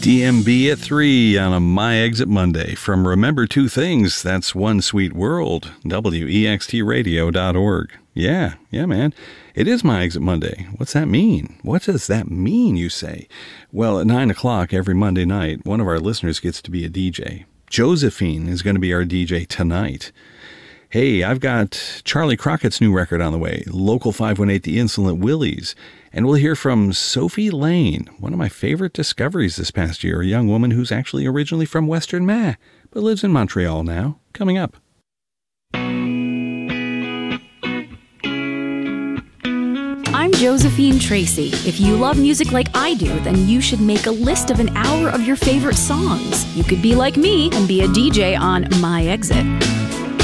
DMB at 3 on a My Exit Monday from Remember Two Things. That's One Sweet World, WEXTradio.org. Yeah, man. It is My Exit Monday. What's that mean? What does that mean, you say? Well, at 9 o'clock every Monday night, one of our listeners gets to be a DJ. Josephine is going to be our DJ tonight. Hey, I've got Charlie Crockett's new record on the way, Local 518, The Insolent Willies. And we'll hear from Sophie Lane, one of my favorite discoveries this past year, a young woman who's actually originally from Western Mass, but lives in Montreal now. Coming up. I'm Josephine Tracy. If you love music like I do, then you should make a list of an hour of your favorite songs. You could be like me and be a DJ on My Exit.